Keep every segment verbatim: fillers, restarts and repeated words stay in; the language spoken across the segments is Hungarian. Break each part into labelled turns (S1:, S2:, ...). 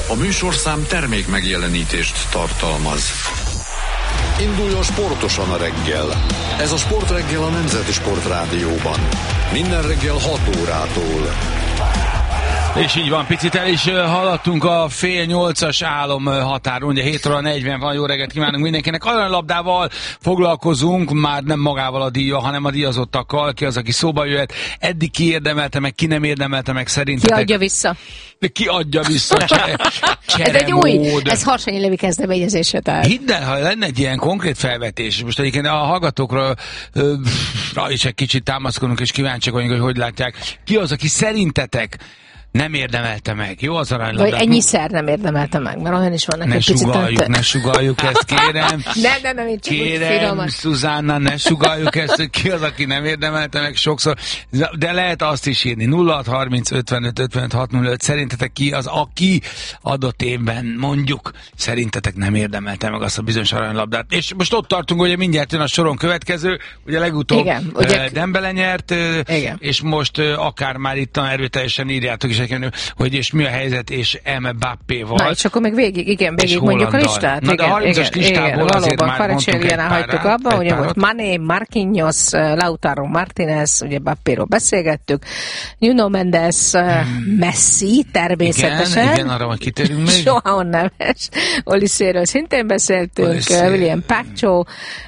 S1: A műsorszám termék megjelenítést tartalmaz. Induljon sportosan a reggel. Ez a Sportreggel a Nemzeti Sportrádióban. Minden reggel hat órától.
S2: És így van, picit el is haladtunk a fél nyolcas álom határon, ugye hét óra negyven van, jó reggelt kívánunk mindenkinek. Aranylabdával foglalkozunk, már nem magával a díja, hanem a díjazottakkal, ki az, aki szóba jöhet. Eddig ki érdemelte meg, ki nem érdemelte meg szerintetek?
S3: Ki adja vissza?
S2: Ki adja vissza? Csere,
S3: ez egy új, ez Harsányi Levi kezdeményezése. Tehát.
S2: Hidd el, ha lenne egy ilyen konkrét felvetés, most egyébként a hallgatókra ö, rá is egy kicsit támaszkodunk, és kíváncsiak vagyunk, hogy hogy látják. Ki az, aki szerintetek nem érdemelte meg? Jó az aranylabdát?
S3: Vagy ennyiszer nem érdemelte meg, mert olyan is vannak
S2: ne
S3: egy picit.
S2: Sugaljuk, ne sugaljuk ezt, kérem.
S3: nem, nem, nem, én csak
S2: kérem, Szuzánna, ne sugaljuk ezt, hogy ki az, aki nem érdemelte meg sokszor. De lehet azt is írni. nulla hat harminc ötvenöt ötvenöt hat nulla öt. Szerintetek ki az, aki adott évben mondjuk szerintetek nem érdemelte meg azt a bizonyos aranylabdát. És most ott tartunk, hogy mindjárt jön a soron következő. Ugye legutóbb igen, ugye... Dembele nyert, igen. És most akár már itt erőteljesen írjátok is, hogy és mi a helyzet, és Mbappéval.
S3: Na, és akkor meg végig, igen, végig mondjuk a listát.
S2: Na, de a harmincas listából
S3: igen,
S2: azért már mondtunk egy
S3: hagytuk abba, ugye volt Mané, Marquinhos, Lautaro Martínez, ugye Mbappéról beszélgettük, Nuno Mendes, hmm. Messi, természetesen.
S2: Igen, igen, arra majd kitérünk még.
S3: Joao Neves, Oliszéről szintén beszéltünk, Olissé. William Pacho,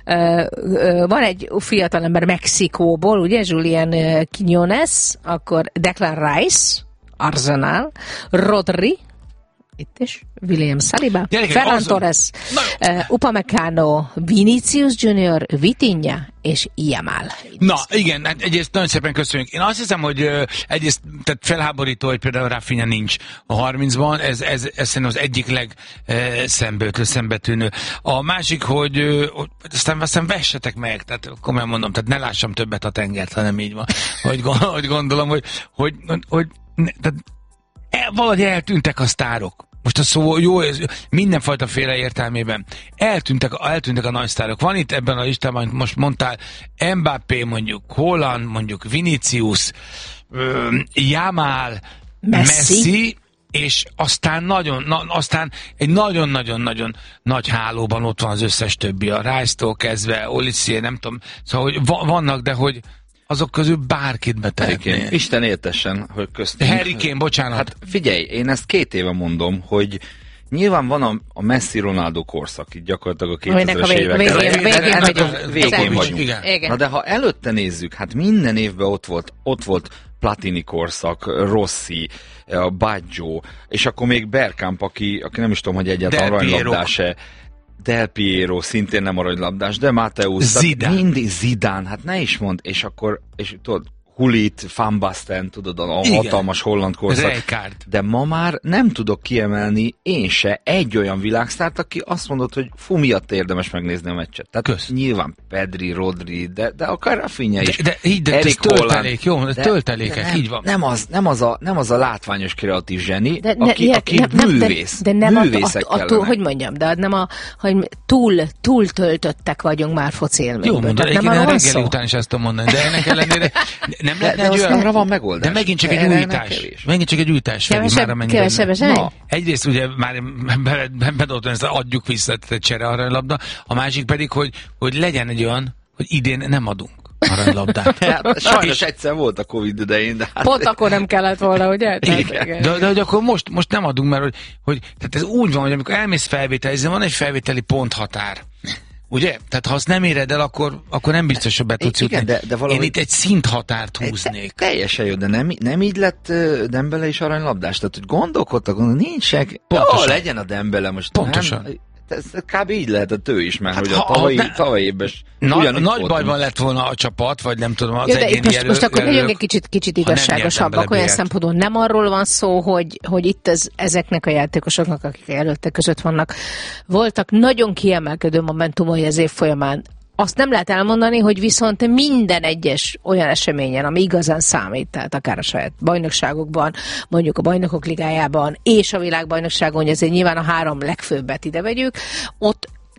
S3: van egy fiatalember Mexikóból, ugye, Julián Quiñones, akkor Declan Rice, Arsenal, Rodri, itt is, William Saliba, Ferran Torres, uh, Upamecano, Vinicius Junior, Vitinha és Yamal.
S2: Na, igen, hát egyrészt nagyon szépen köszönjük. Én azt hiszem, hogy uh, egyrészt tehát felháborító, hogy például Rafinha nincs a harmincban, ez, ez, ez szerintem az egyik legszembetű, uh, szembetűnő. A másik, hogy uh, aztán, aztán vessetek meg, tehát komolyan mondom, tehát ne lássam többet a tengert, hanem így van, hogy, hogy gondolom, hogy, hogy, hogy ne, tehát el, valahogy eltűntek a sztárok. Most a szó jó, mindenfajta féle értelmében. Eltűntek, eltűntek a nagy sztárok. Van itt ebben a listában, amit most mondtál, Mbappé mondjuk, Haaland mondjuk, Vinicius, Yamal, Messi, Messi és aztán nagyon, na, aztán egy nagyon-nagyon-nagyon nagy hálóban ott van az összes többi, a Rice-tól kezdve, Olissé, nem tudom, szóval hogy vannak, de hogy azok közül bárkit betehetné.
S4: Isten értessen, hogy köztünk.
S2: Harry Kane, bocsánat.
S4: Hát figyelj, én ezt két éve mondom, hogy nyilván van a, a Messi-Ronaldo korszak, itt gyakorlatilag a kétezres évek.
S3: Végén, végén, végén vagyunk.
S4: Végén vagyunk. Igen. Igen. Na de ha előtte nézzük, hát minden évben ott volt, ott volt Platini korszak, Rossi, a Baggio, és akkor még Bergkamp, aki, aki nem is tudom, hogy egyáltalán aranylabdás-e. Del Piero, szintén nem aranylabdás, de Mateusz,
S2: Zidane.
S4: Mindig Zidane, hát ne is mond, és akkor, és tudod, Hulit, Van Basten, tudod, a igen. hatalmas holland korszak.
S2: Rijkaard.
S4: De ma már nem tudok kiemelni én se egy olyan világsztárt, aki azt mondott, hogy fú, miatt érdemes megnézni a meccset. Tehát Kösz. Nyilván Pedri, Rodri, de, de akár Rafinha is.
S2: De, de így, de ez töltelék, jó, de töltelékek,
S4: nem,
S2: így van.
S4: Nem az, nem, az a, nem az a látványos kreatív zseni,
S3: de,
S4: aki,
S3: ne,
S4: aki
S3: ne,
S4: művész.
S3: De, de nem
S4: művészek
S3: a, a, a, túl, hogy mondjam, de nem a, hogy túl, túl töltöttek vagyunk már foci élményből.
S2: Jó mondod, én reggeli után is ezt tudom mondani, de ennek ellenére nem lehetne egy olyan...
S4: van megoldás.
S2: De megint csak egy újítás. Megint csak egy újítás.
S3: Kevesebb,
S2: egyrészt ugye már bedoltam ezt, adjuk vissza egy csere aranylabda, a másik pedig, hogy, hogy legyen egy olyan, hogy idén nem adunk aranylabdát.
S4: Hát, sajnos egyszer volt a Covid idején, de hát...
S3: Pont akkor nem kellett volna, ugye?
S2: De, de hogy akkor most, most nem adunk, mert hogy, hogy tehát ez úgy van, hogy amikor elmész felvételizni, van egy felvételi ponthatár. Ugye? Tehát ha azt nem éred el, akkor, akkor nem biztos, hogy be tudsz jutni.
S4: De, de valahogy...
S2: Én itt egy szinthatárt húznék.
S4: Te, teljesen jó, de nem, nem így lett uh, Dembele is aranylabdás? Tehát, hogy gondolkodtak, gondolkodtak, nincs Jó, legyen a Dembele most.
S2: Pontosan.
S4: Nem, ez kb. Így lehetett ő is már, hát hogy a tavalyi, ne... tavalyi évben
S2: Na, nagy voltunk. Bajban lett volna a csapat, vagy nem tudom, az
S3: jó, de
S2: egyéni
S3: most,
S2: elő,
S3: most akkor legyünk egy kicsit, kicsit igazságosabbak olyan szempontból. Nem arról van szó, hogy, hogy itt ez, ezeknek a játékosoknak, akik előtte között vannak, voltak nagyon kiemelkedő momentumai az év folyamán. Azt nem lehet elmondani, hogy viszont minden egyes olyan eseményen, ami igazán számít, tehát akár a saját bajnokságokban, mondjuk a bajnokok ligájában és a világbajnokságon, hogy azért nyilván a három legfőbbet ide vegyük, ott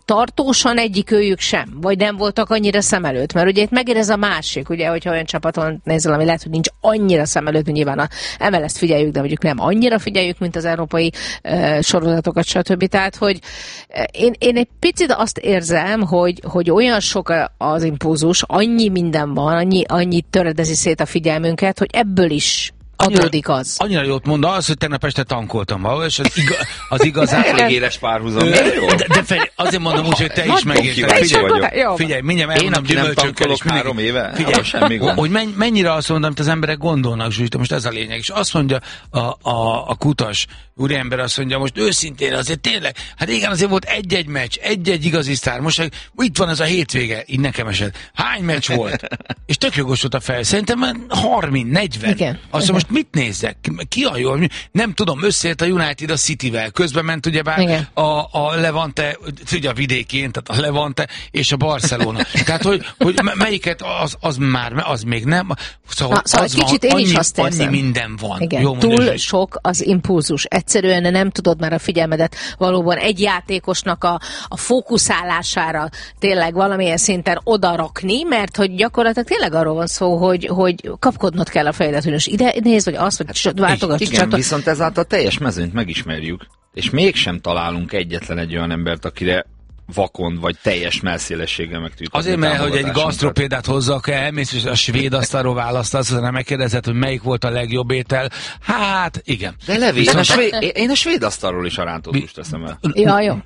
S3: tartósan egyik őjük sem, vagy nem voltak annyira szem előtt, mert ugye itt megint ez a másik, ugye, hogyha olyan csapaton nézel, ami lehet, hogy nincs annyira szem előtt, mint nyilván a em el es-t figyeljük, de mondjuk nem annyira figyeljük, mint az európai uh, sorozatokat, stb. Tehát, hogy én, én egy picit azt érzem, hogy, hogy olyan sok az impulzus, annyi minden van, annyi, annyi töredezi szét a figyelmünket, hogy ebből is adódik az.
S2: Annyira jót mond az, hogy tegnap este tankoltam valahol, és az, iga, az igazán...
S4: Elég éles párhuzam.
S2: De, de figyelj, azért mondom úgy, hogy te is megérted. Figyelj, figyelj, mindjárt elmondom gyümölcsökkel, és mindig,
S4: három éve,
S2: figyelj, semmi gond. Hogy mennyire azt mondom, amit az emberek gondolnak, Zsuzsita, most ez a lényeg. És azt mondja a, a, a kutas úriember, azt mondja, most őszintén azért tényleg, hát igen, azért volt egy-egy meccs, egy-egy igazi sztár, most itt van ez a hétvége, így nekem esett. Hány meccs volt? És tök jogos volt a fel. Szerintem harminc negyven. Igen. Azt most mit nézzek? Ki a jó? Nem tudom, összeért a United a Cityvel. Közben ment ugyebár a, a Levante, ugye a vidékén, tehát a Levante és a Barcelona. Tehát, hogy, hogy melyiket az, az már, az még nem. Szóval,
S3: Na, szóval
S2: az
S3: kicsit
S2: van,
S3: én
S2: annyi,
S3: is azt érzem.
S2: annyi minden van.
S3: Igen,
S2: jó,
S3: túl
S2: mondani,
S3: sok az impulzus. Egyszerűen nem tudod már a figyelmedet valóban egy játékosnak a, a fókuszálására tényleg valamilyen szinten odarakni, mert hogy gyakorlatilag tényleg arról van szó, hogy, hogy kapkodnod kell a fejedet, hogy most ide nézd, vagy azt, vagy hát, váltogass.
S4: Igen, csatot. Viszont ezáltal teljes mezőnyt megismerjük, és mégsem találunk egyetlen egy olyan embert, akire vakon, vagy teljes melszélességgel meg tudjuk.
S2: Azért, mert hogy egy gasztropédát hozzak el, elmész, és a svéd asztalról választasz, aztán megkérdezed, hogy melyik volt a legjobb étel. Hát, igen.
S4: De Levi, én a svéd, én a svéd asztalról is a rántott húst teszem el.
S3: Ja, jó.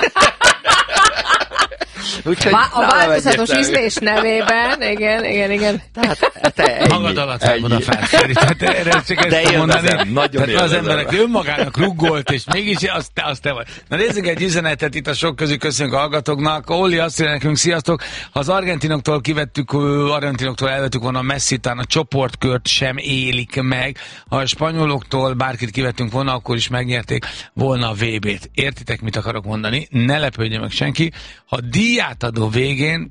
S4: Úgyhogy
S3: Vá- a változatos ízlés nevében, igen, igen, igen.
S4: Tehát te ennyi,
S2: magad alatt vágod a fát, tehát erre csak ezt tudom mondani.
S4: Nagyon
S2: az emberek önmagának ruggolt, és mégis az te, az te vagy. Na nézzük egy üzenetet itt a sok közül, köszönjük a hallgatóknak. Oli azt mondja nekünk, sziasztok, ha az argentinoktól kivettük, argentinoktól elvettük volna a Messi-tán, a csoportkört sem élik meg. Ha a spanyoloktól bárkit kivettünk volna, akkor is megnyerték volna a vé bét. Értitek, mit akarok mondani? Ne lepődjön meg senki. Ha díjátadó végén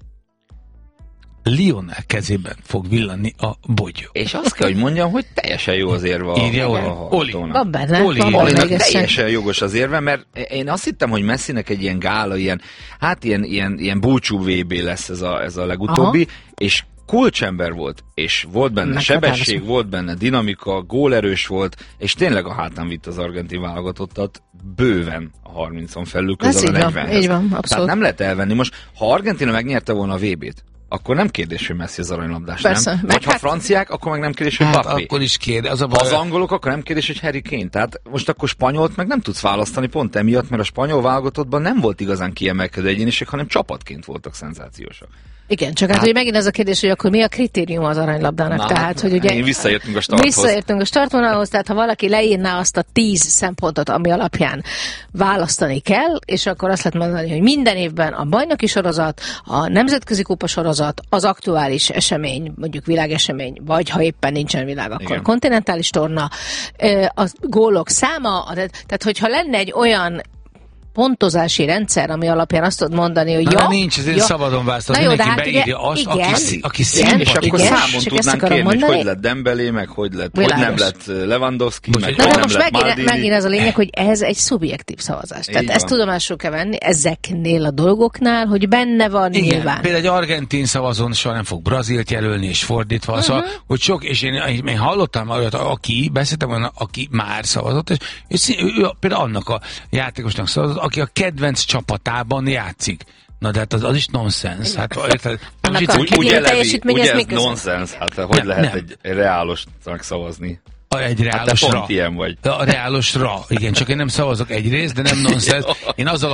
S2: Lionel kezében fog villanni a bogyó.
S4: És azt kell, hogy mondjam, hogy teljesen jó az érve a,
S2: Írja
S4: a,
S2: a Oli.
S3: Van benne.
S2: Oli.
S3: Van
S4: Olinak teljesen jogos az érve, mert én azt hittem, hogy Messinek egy ilyen gála, ilyen, hát ilyen, ilyen, ilyen búcsú vé bé lesz ez a, ez a legutóbbi, aha, és kulcsember volt, és volt benne meg sebesség, hát volt benne dinamika, gólerős volt, és tényleg a hátán vitt az argentin válogatottat bőven a harmincon felül, közel a negyvenhez.
S3: Így van, abszolút.
S4: Tehát nem lehet elvenni. Most, ha Argentina megnyerte volna a vé bét, akkor nem kérdés, hogy Messi az aranylabdás,
S3: persze,
S4: nem? Vagy ha hát, franciák, akkor meg nem kérdés, hogy
S2: hát
S4: Mbappé.
S2: Akkor is kérdés. Az,
S4: az angolok, akkor nem kérdés, hogy Harry Kane. Tehát most akkor spanyolt meg nem tudsz választani pont emiatt, mert a spanyol válogatottban nem volt igazán kiemelkedő egyéniség, hanem csapatként voltak szenzációsak.
S3: Igen, csak hát, hát, hogy megint ez a kérdés, hogy akkor mi a kritérium az aranylabdának.
S4: Na,
S3: tehát, hogy ugye
S4: visszaértünk a starthoz.
S3: Visszaértünk a startvonalhoz, tehát ha valaki leírná azt a tíz szempontot, ami alapján választani kell, és akkor azt lehet mondani, hogy minden évben a bajnoki sorozat, a nemzetközi kupa sorozat, az aktuális esemény, mondjuk világesemény, vagy ha éppen nincsen világ, akkor igen, kontinentális torna, a gólok száma, tehát hogyha lenne egy olyan pontozási rendszer, ami alapján azt tudod mondani, hogy ja,
S2: nincs, ezért
S3: ja,
S2: szabadon választod, mindenki hát beírja azt, igen, aki, aki
S4: igen, és akkor igen, számon tudnánk kérni, mondani, hogy hogy lett Dembélé, meg hogy lett, hogy nem lett Lewandowski,
S3: most,
S4: meg
S3: hogy
S4: nem
S3: most
S4: lett
S3: megint,
S4: Maldini.
S3: megint ez a lényeg, hogy ez egy szubjektív szavazás. Tehát ezt tudomásul kell venni ezeknél a dolgoknál, hogy benne van
S2: igen,
S3: nyilván.
S2: Például egy argentin szavazón soha nem fog Brazilt jelölni, és fordítva. Uh-huh. Szóval, hogy sok, és én, én hallottam olyat, aki, beszéltem olyan, aki már szavazott, és, és ő például annak a játékosnak szavazott, aki a kedvenc csapatában játszik. Na de hát az, az is nonsens. Hát, érted?
S4: Úgy, ugye, Levi, ugye ez nonsens? Hát hogy nem, lehet nem. egy reálosnak szavazni?
S2: Egy reálosra.
S4: Hát te pont ilyen vagy.
S2: A reálosra. Igen, csak én nem szavazok egyrészt, de nem nonsens. Én azzal